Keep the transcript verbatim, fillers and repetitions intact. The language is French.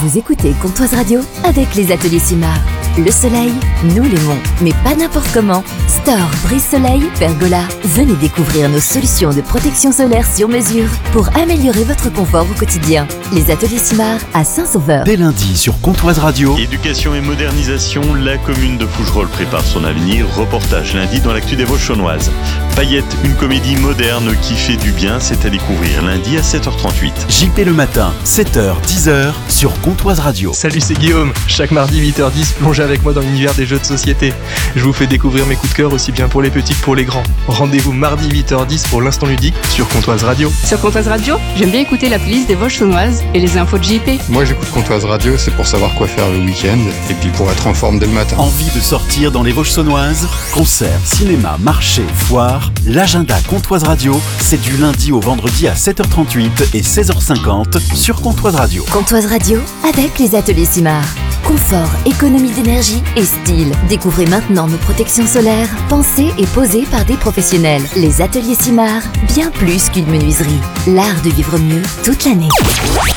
Vous écoutez Comtoise Radio avec les ateliers Simard. Le soleil, nous l'aimons, mais pas n'importe comment. Store, brise-soleil, pergola. Venez découvrir nos solutions de protection solaire sur mesure pour améliorer votre confort au quotidien. Les ateliers Simard à Saint-Sauveur. Dès lundi sur Comtoise Radio. Éducation et modernisation, la commune de Fougerolles prépare son avenir. Reportage lundi dans l'actu des Vosges chaunoises. Paillette, une comédie moderne qui fait du bien, c'est à découvrir lundi à sept heures trente-huit. J P le matin, sept heures dix heures sur Comtoise Radio. Salut, c'est Guillaume. Chaque mardi huit heures dix, plongez avec moi dans l'univers des jeux de société. Je vous fais découvrir mes coups de cœur aussi bien pour les petits que pour les grands. Rendez-vous mardi huit heures dix pour l'instant ludique sur Comtoise Radio. Sur Comtoise Radio, j'aime bien écouter la playlist des Vosges chaunoises et les infos de J P. Moi j'écoute Comtoise Radio, c'est pour savoir quoi faire le week-end et puis pour être en forme dès le matin. Envie de sortir dans les Vosges saunoises? Concerts, cinéma, marché, foire. L'agenda Comtoise Radio, c'est du lundi au vendredi à sept heures trente-huit et seize heures cinquante sur Comtoise Radio. Comtoise Radio avec les ateliers Simard. Confort, économie d'énergie et style. Découvrez maintenant nos protections solaires, pensées et posées par des professionnels. Les ateliers Simard, bien plus qu'une menuiserie. L'art de vivre mieux toute l'année.